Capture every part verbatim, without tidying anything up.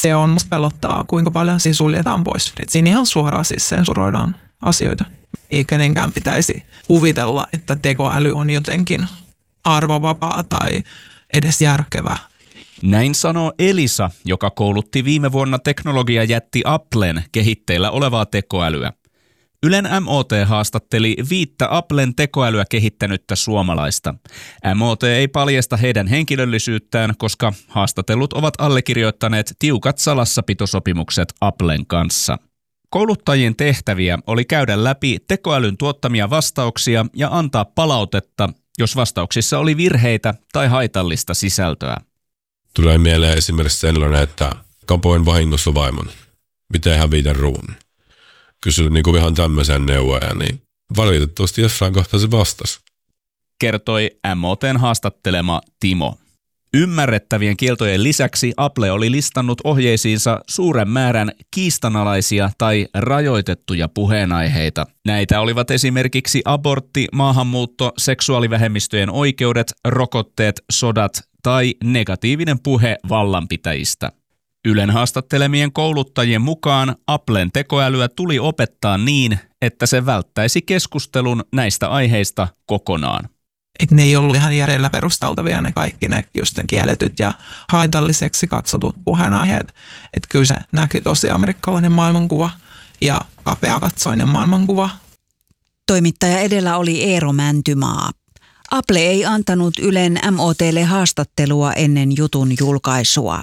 Se on musta pelottaa, kuinka paljon siinä suljetaan pois. Et siinä ihan suoraan siis sensuroidaan asioita. Ei kenenkään pitäisi kuvitella, että tekoäly on jotenkin arvovapaa tai edes järkevää. Näin sanoo Elisa, joka koulutti viime vuonna teknologiajätti Applen kehitteillä olevaa tekoälyä. Ylen M O T haastatteli viittä Applen tekoälyä kehittänyttä suomalaista. M O T ei paljasta heidän henkilöllisyyttään, koska haastatellut ovat allekirjoittaneet tiukat salassapitosopimukset Applen kanssa. Kouluttajien tehtäviä oli käydä läpi tekoälyn tuottamia vastauksia ja antaa palautetta, jos vastauksissa oli virheitä tai haitallista sisältöä. Tulee mieleen esimerkiksi sellainen, että kapoin vahingossa vaimon. Miten hävitä ruuan? Kysyin niin kuin ihan tämmöisen neuvoja, niin valitettavasti jossain kohtaa se vastasi. Kertoi M O T:n haastattelema Timo. Ymmärrettävien kieltojen lisäksi Apple oli listannut ohjeisiinsa suuren määrän kiistanalaisia tai rajoitettuja puheenaiheita. Näitä olivat esimerkiksi abortti, maahanmuutto, seksuaalivähemmistöjen oikeudet, rokotteet, sodat tai negatiivinen puhe vallanpitäjistä. Ylen haastattelemien kouluttajien mukaan Applen tekoälyä tuli opettaa niin, että se välttäisi keskustelun näistä aiheista kokonaan. Eikö ne ei ollut ihan järjellä perusteltavia ne kaikki ne just ne kielletyt ja haitalliseksi katsotut puheenaiheet. Että kyllä se näki tosi amerikkalainen maailmankuva ja kapeakatsoinen maailmankuva. Toimittaja edellä oli Eero Mäntymaa. Apple ei antanut Ylen M O T:lle haastattelua ennen jutun julkaisua.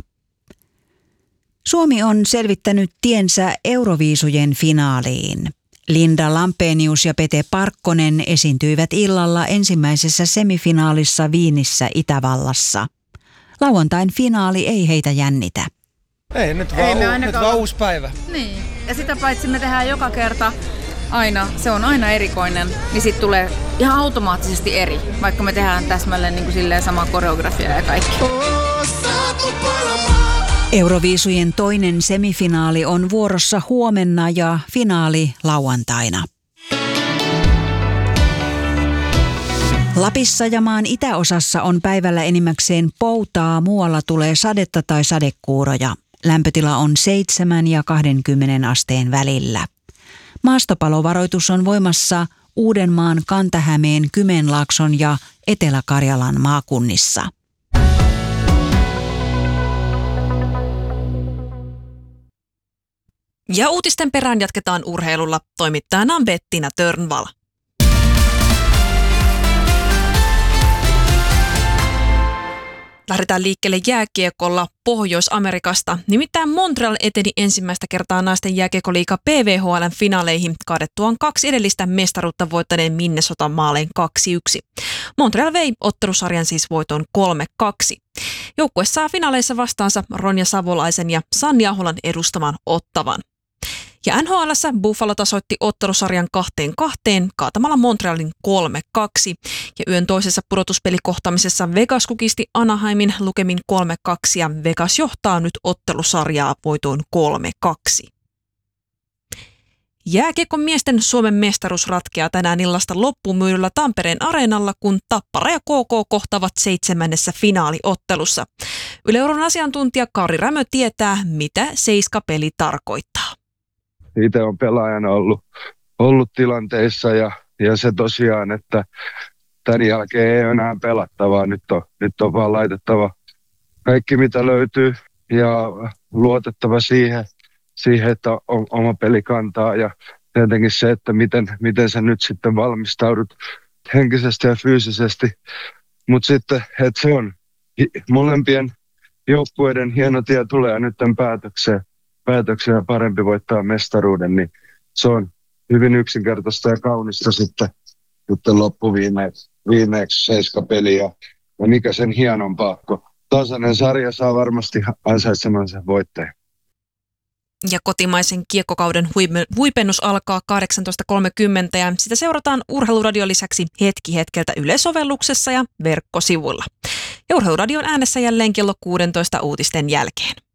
Suomi on selvittänyt tiensä Euroviisujen finaaliin. Linda Lampenius ja Pete Parkkonen esiintyivät illalla ensimmäisessä semifinaalissa Wienissä Itävallassa. Lauantain finaali ei heitä jännitä. Ei, nyt vaan, ei, u- nyt vaan uusi päivä. Niin, ja sitä paitsi me tehdään joka kerta aina, se on aina erikoinen, niin sit tulee ihan automaattisesti eri, vaikka me tehdään täsmälleen niin kuin silleen sama koreografia ja kaikki. Euroviisujen toinen semifinaali on vuorossa huomenna ja finaali lauantaina. Lapissa ja maan itäosassa on päivällä enimmäkseen poutaa, muualla tulee sadetta tai sadekuuroja. Lämpötila on seitsemän ja kaksikymmentä asteen välillä. Maastopalovaroitus on voimassa Uudenmaan, Kanta-Hämeen, Kymenlaakson ja Etelä-Karjalan maakunnissa. Ja uutisten perään jatketaan urheilulla. Toimittajana on Bettina Törnvall. Lähdetään liikkeelle jääkiekolla Pohjois-Amerikasta. Nimittäin Montreal eteni ensimmäistä kertaa naisten jääkiekoliiga P V H L:n finaaleihin kaadettuaan kaksi edellistä mestaruutta voittaneen Minnesota maalein kaksi yksi. Montreal vei ottelusarjan siis voitoon kolme kaksi. Joukkue saa finaaleissa vastaansa Ronja Savolaisen ja Sanni Aholan edustaman Ottavan. Ja N H L:ssä Buffalo tasoitti ottelusarjan kahteen kahteen kaatamalla Montrealin kolme kaksi. Ja yön toisessa pudotuspelikohtaamisessa Vegas kukisti Anaheimin lukemin kolme kaksi ja Vegas johtaa nyt ottelusarjaa voitoon kolme kaksi. Jääkiekon miesten Suomen mestaruus ratkeaa tänään illasta loppumyydyllä Tampereen areenalla, kun Tappara ja K K kohtaavat seitsemännessä finaaliottelussa. Yle Euron asiantuntija Kari Rämö tietää, mitä seiskapeli tarkoittaa. Itse on pelaajana ollut, ollut tilanteissa ja, ja se tosiaan, että tämän jälkeen ei ole enää pelattavaa. Nyt on, nyt on vaan laitettava kaikki mitä löytyy ja luotettava siihen, siihen että on, oma peli kantaa ja tietenkin se, että miten, miten sä nyt sitten valmistaudut henkisesti ja fyysisesti. Mutta sitten, että se on molempien joukkueiden hieno tie tulee nyt tämän päätökseen. päätöksiä ja parempi voittaa mestaruuden, niin se on hyvin yksinkertaista ja kaunista sitten, sitten loppuviimeeksi viimeeksi seiskapeli ja, ja mikä sen hienompaa, kun tasainen sarja saa varmasti ansaitsemansa voittajan. Ja kotimaisen kiekkokauden huipennus alkaa kahdeksantoista kolmekymmentä ja sitä seurataan Urheiluradion lisäksi hetki hetkeltä Yle-sovelluksessa ja verkkosivuilla. Ja Urheiluradion äänessä jälleen kello kuusitoista uutisten jälkeen.